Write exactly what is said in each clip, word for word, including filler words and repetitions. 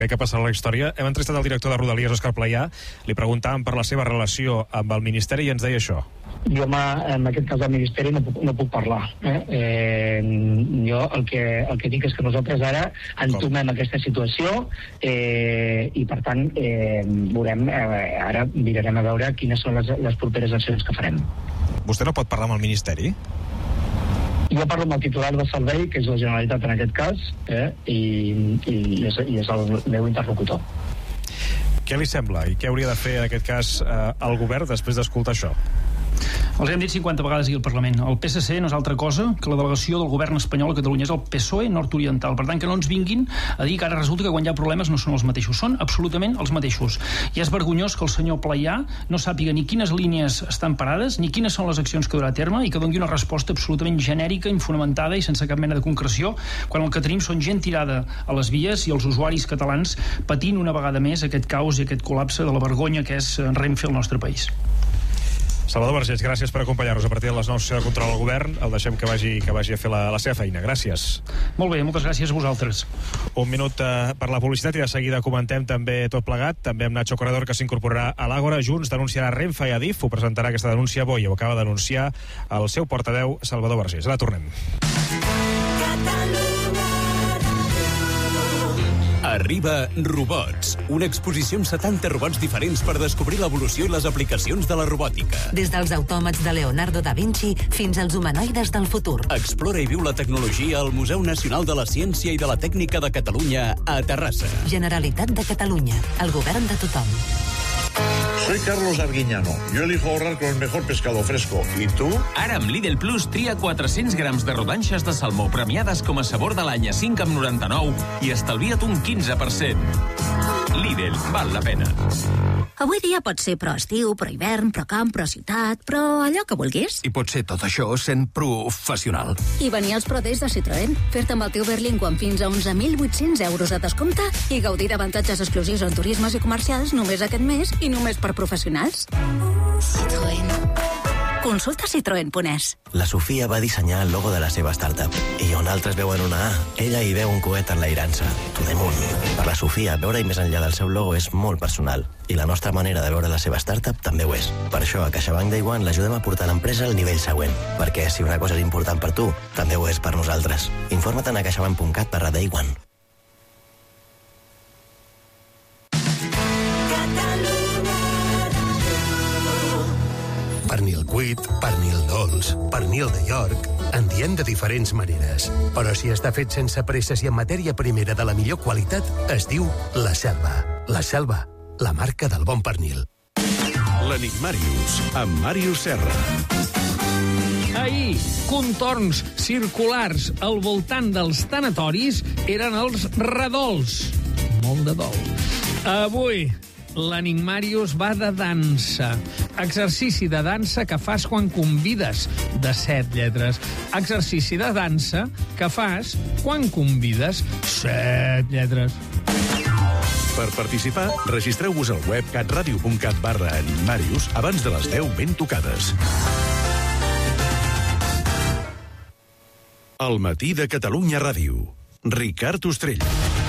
que passarà a la història. Hem entrevistat el director de Rodalies, Òscar Playà, li preguntàvem per la seva relació amb el Ministeri i ens deia això. Jo, en aquest cas del Ministeri, no puc, no puc parlar. Eh? Eh, jo el que, el que dic és que nosaltres ara entomem Com? aquesta situació eh, i, per tant, eh, veurem, eh, ara mirarem a veure quines són les, les properes accions que farem. Vostè no pot parlar amb el Ministeri? Jo parlo amb el titular del servei, que és la Generalitat en aquest cas, eh, i, i, és, i és el meu interlocutor. Què li sembla i què hauria de fer en aquest cas eh, el govern després d'escoltar això? Els hem dit cinquanta vegades aquí al Parlament. El P S C no és altra cosa que la delegació del govern espanyol a Catalunya. És el P S O E nord-oriental. Per tant, que no ens vinguin a dir que ara resulta que quan hi ha problemes no són els mateixos. Són absolutament els mateixos. I és vergonyós que el senyor Playà no sàpiga ni quines línies estan parades, ni quines són les accions que durà a terme, i que doni una resposta absolutament genèrica, infonamentada i sense cap mena de concreció, quan el que tenim són gent tirada a les vies i els usuaris catalans patint una vegada més aquest caos i aquest col·lapse de la vergonya que és Renfe al nostre país. Salvador Vergés, gràcies per acompanyar-nos a partir de les nou de control al govern. El deixem que vagi, que vagi a fer la, la seva feina. Gràcies. Molt bé, moltes gràcies a vosaltres. Un minut eh, per la publicitat i de seguida comentem també tot plegat, també amb Nacho Corredor, que s'incorporarà a l'Àgora. Junts denunciarà Renfe i Adif, ho presentarà aquesta denúncia avui, ho acaba d'anunciar el seu portaveu Salvador Vergés. Ara tornem. Arriba Robots, una exposició amb setanta robots diferents per descobrir l'evolució i les aplicacions de la robòtica. Des dels autòmats de Leonardo da Vinci fins als humanoides del futur. Explora i viu la tecnologia al Museu Nacional de la Ciència i de la Tècnica de Catalunya a Terrassa. Generalitat de Catalunya, el govern de tothom. Soy Carlos Arguiñano. Yo elijo ahorrar con el mejor pescado fresco. ¿Y tú? Ara amb Lidl Plus tria quatre-cents grams de rodanxes de salmó premiades com a sabor de l'any a cinc coma noranta-nou i estalvia't un quinze per cent. Lidl, val la pena. Avui dia pot ser pro estiu, pro hivern, pro camp, pro ciutat, però allò que vulguis. I pot ser tot això sent professional. I venir als Pro Days de Citroën, fer-te amb el teu Berlingo amb fins a onze mil vuit-cents euros de descompte i gaudir d'avantatges exclusius en turismes i comercials només aquest mes i només per professionals. Citroën. Consulta citroen punt es. La Sofia va dissenyar el logo de la seva startup i on altres veuen una A, ella hi veu un coet enlairant-se, to the moon. Per la Sofia, veure-hi més enllà del seu logo és molt personal i la nostra manera de veure la seva startup també ho és. Per això, a CaixaBank Day One l'ajudem a portar l'empresa al nivell següent, perquè si una cosa és important per tu, també ho és per nosaltres. Informa't a caixabank punt cat barra day one. Pernil cuit, pernil dolç, pernil de York... En diem de diferents maneres. Però si està fet sense presses i amb matèria primera de la millor qualitat, es diu La Selva. La Selva, la marca del bon pernil. L'Enigmàrius, amb Màrius Serra. Ahir, contorns circulars al voltant dels tanatoris eren els redols. Molt de dol. Avui, l'Enigmàrius va de dansa. Exercici de dansa que fas quan convides, de set lletres. Exercici de dansa que fas quan convides, set lletres. Per participar, registreu-vos al web catradio punt cat barra Enigmàrius abans de les deu ben tocades. El matí de Catalunya Ràdio. Ricard Ostrell.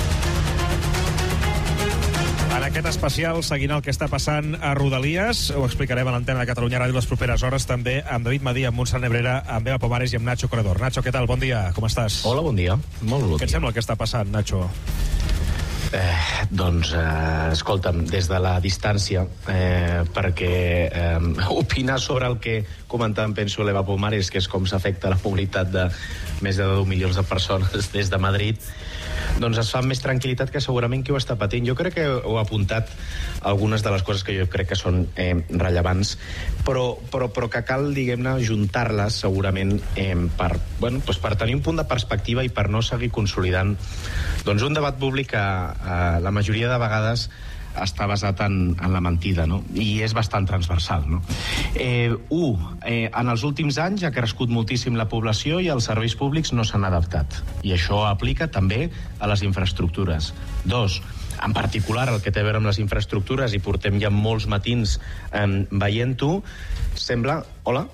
En aquest especial, seguint el que està passant a Rodalies, ho explicarem a l'antena de Catalunya Ràdio les properes hores, també amb David Madí, amb Montserrat Nebrera, amb Eva Pomares i amb Nacho Corredor. Nacho, què tal? Bon dia, com estàs? Hola, bon dia. Molt bon dia. Què et sembla el que està passant, Nacho? Eh, doncs, eh, escolta'm, des de la distància, eh, perquè eh, opinar sobre el que comentàvem, penso, l'Eva Pomares, que és com s'afecta la mobilitat de més de deu milions de persones des de Madrid, doncs es fa amb més tranquil·litat que segurament qui ho està patint. Jo crec que heu apuntat algunes de les coses que jo crec que són eh, rellevants, però, però, però que cal, diguem-ne, juntar-les segurament eh, per, bueno, doncs per tenir un punt de perspectiva i per no seguir consolidant doncs, un debat públic que eh, la majoria de vegades està basat en, en la mentida, no? I és bastant transversal, no? Eh, un, eh, en els últims anys ha crescut moltíssim la població i els serveis públics no s'han adaptat. I això aplica també a les infraestructures. Dos, en particular el que té a veure amb les infraestructures, i portem ja molts matins eh, veient-ho, sembla... Hola?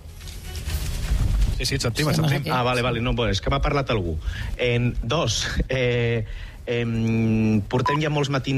Sí, sí, et sentim, et sentim. Ah, vale, vale, no, és que m'ha parlat algú. En dos, eh, Eh, portem ja molts matins